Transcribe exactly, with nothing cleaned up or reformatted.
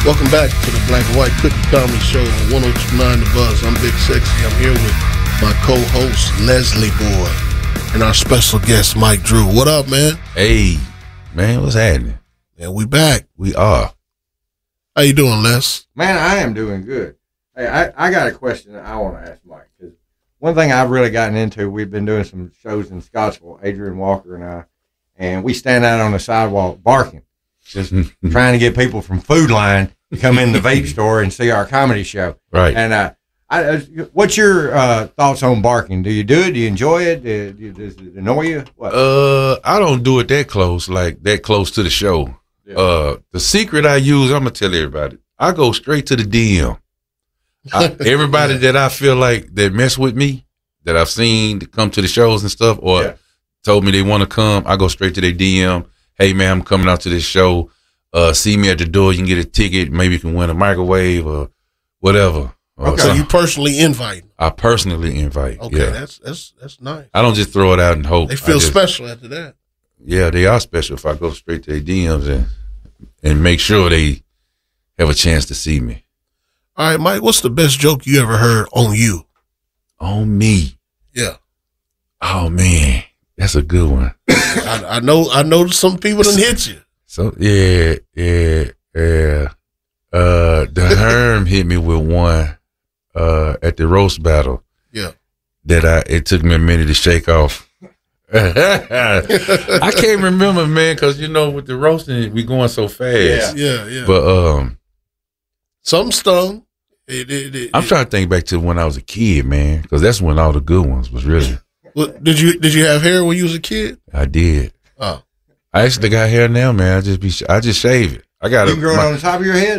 Welcome back to the Black and White Cookie Comedy Show on one oh two point nine The Buzz. I'm Big Sexy. I'm here with my co-host, Leslie Boy, and our special guest, Mike Drew. What up, man? Hey, man, what's happening? Man, we back. We are. How you doing, Les? Man, I am doing good. Hey, I, I got a question that I want to ask Mike. Cause one thing I've really gotten into, we've been doing some shows in Scottsville, Adrian Walker and I, and we stand out on the sidewalk barking, just trying to get people from Food Line to come in the vape store and see our comedy show. Right. And uh, I, what's your uh, thoughts on barking? Do you do it? Do you enjoy it? Do, do, does it annoy you? What? Uh, I don't do it that close, like that close to the show. Yeah. Uh, the secret I use, I'm gonna tell everybody. I go straight to the D M. I, everybody yeah. that I feel like that mess with me, that I've seen to come to the shows and stuff, or yeah. told me they want to come, I go straight to their D M. Hey man, I'm coming out to this show. Uh, see me at the door. You can get a ticket. Maybe you can win a microwave or whatever. Okay, so you personally invite? I personally invite. Okay, yeah. that's that's that's nice. I don't just throw it out and hope. They feel just, special after that. Yeah, they are special if I go straight to their D Ms and and make sure they have a chance to see me. All right, Mike, what's the best joke you ever heard on you? On me? Yeah. Oh man, that's a good one. I, I know. I know some people done hit you. So yeah, yeah, yeah. Uh, the Herm hit me with one uh, at the roast battle. Yeah. That I it took me a minute to shake off. I can't remember, man, because you know with the roasting we going so fast. Yeah, yeah, yeah. But um, some stung. It, it, it, I'm trying to think back to when I was a kid, man, because that's when all the good ones was really. What, did you did you have hair when you was a kid? I did. Oh. I actually got hair now, man. I just be I just shave it. I got you can grow it on the top of your head.